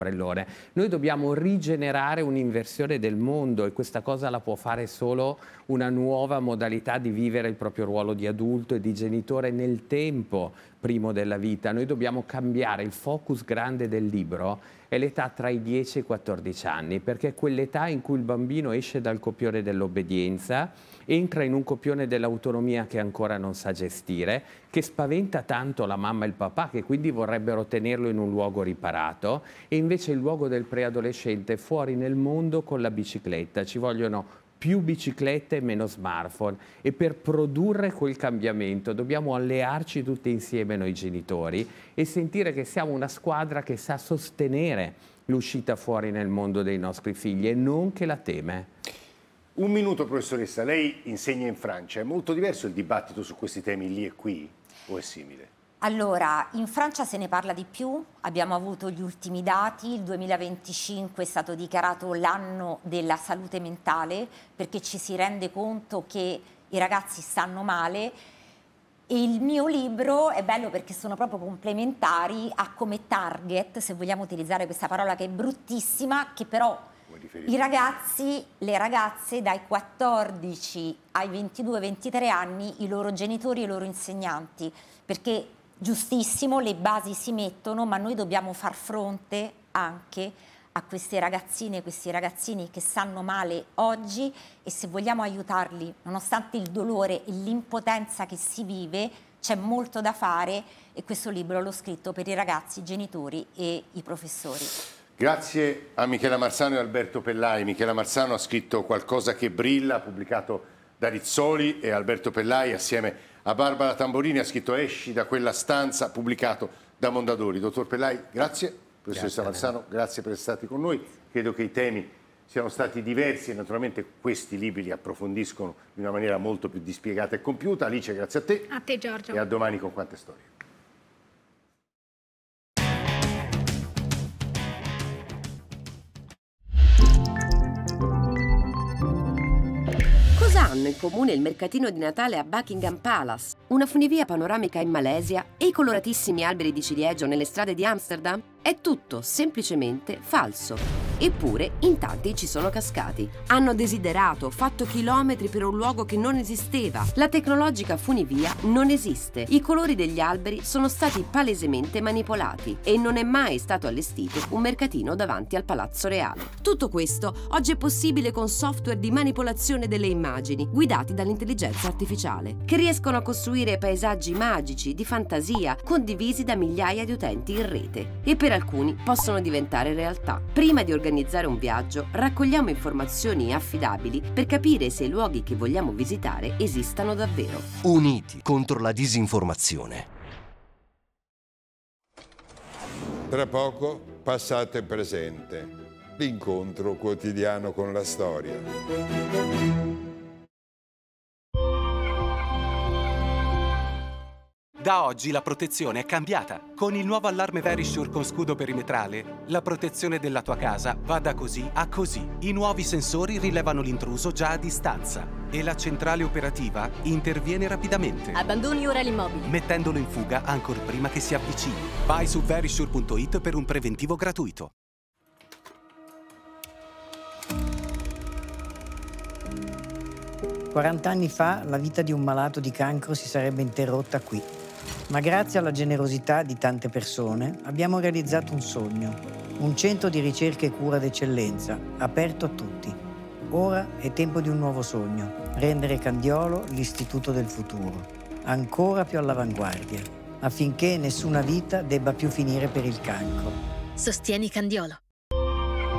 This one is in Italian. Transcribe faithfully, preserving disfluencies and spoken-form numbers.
ombrellone. Noi dobbiamo rigenerare un'inversione del mondo e questa cosa la può fare solo una nuova modalità di vivere il proprio ruolo di adulto e di genitore nel tempo primo della vita. Noi dobbiamo cambiare il focus grande del libro, è l'età tra i dieci e i quattordici anni, perché è quell'età in cui il bambino esce dal copione dell'obbedienza, entra in un copione dell'autonomia che ancora non sa gestire, che spaventa tanto la mamma e il papà, che quindi vorrebbero tenerlo in un luogo riparato, e invece il luogo del preadolescente è fuori nel mondo con la bicicletta. Ci vogliono più biciclette e meno smartphone, e per produrre quel cambiamento dobbiamo allearci tutti insieme noi genitori e sentire che siamo una squadra che sa sostenere l'uscita fuori nel mondo dei nostri figli e non che la teme. Un minuto, professoressa, lei insegna in Francia, è molto diverso il dibattito su questi temi lì e qui o è simile? Allora, in Francia se ne parla di più, abbiamo avuto gli ultimi dati, il duemilaventicinque è stato dichiarato l'anno della salute mentale perché ci si rende conto che i ragazzi stanno male, e il mio libro è bello perché sono proprio complementari, ha come target, se vogliamo utilizzare questa parola che è bruttissima, che però i ragazzi, le ragazze dai quattordici ai ventidue ventitré anni, i loro genitori e i loro insegnanti, perché giustissimo, le basi si mettono, ma noi dobbiamo far fronte anche a queste ragazzine, questi ragazzini che stanno male oggi, e se vogliamo aiutarli, nonostante il dolore e l'impotenza che si vive, c'è molto da fare, e questo libro l'ho scritto per i ragazzi, i genitori e i professori. Grazie a Michela Marzano e Alberto Pellai. Michela Marzano ha scritto Qualcosa che brilla, pubblicato da Rizzoli, e Alberto Pellai assieme a Barbara Tamborini ha scritto Esci da quella stanza, pubblicato da Mondadori. Dottor Pellai, grazie. Professoressa Marzano, grazie per essere stati con noi. Credo che i temi siano stati diversi e naturalmente questi libri li approfondiscono in una maniera molto più dispiegata e compiuta. Alice, grazie a te. A te, Giorgio. E a domani con Quante Storie. Cosa hanno in comune il mercatino di Natale a Buckingham Palace, una funivia panoramica in Malesia e i coloratissimi alberi di ciliegio nelle strade di Amsterdam? È tutto semplicemente falso. Eppure, in tanti ci sono cascati. Hanno desiderato, fatto chilometri per un luogo che non esisteva. La tecnologica funivia non esiste. I colori degli alberi sono stati palesemente manipolati e non è mai stato allestito un mercatino davanti al Palazzo Reale. Tutto questo oggi è possibile con software di manipolazione delle immagini, guidati dall'intelligenza artificiale, che riescono a costruire paesaggi magici, di fantasia, condivisi da migliaia di utenti in rete. E per alcuni possono diventare realtà. Prima di organizzare un viaggio, raccogliamo informazioni affidabili per capire se i luoghi che vogliamo visitare esistano davvero. Uniti contro la disinformazione. Tra poco, passato e presente. L'incontro quotidiano con la storia. Da oggi la protezione è cambiata. Con il nuovo allarme Verisure con scudo perimetrale, la protezione della tua casa va da così a così. I nuovi sensori rilevano l'intruso già a distanza e la centrale operativa interviene rapidamente. Abbandoni ora l'immobile, mettendolo in fuga ancor prima che si avvicini. Vai su verisure punto it per un preventivo gratuito. quaranta anni fa la vita di un malato di cancro si sarebbe interrotta qui. Ma grazie alla generosità di tante persone abbiamo realizzato un sogno, un centro di ricerca e cura d'eccellenza, aperto a tutti. Ora è tempo di un nuovo sogno, rendere Candiolo l'istituto del futuro, ancora più all'avanguardia, affinché nessuna vita debba più finire per il cancro. Sostieni Candiolo.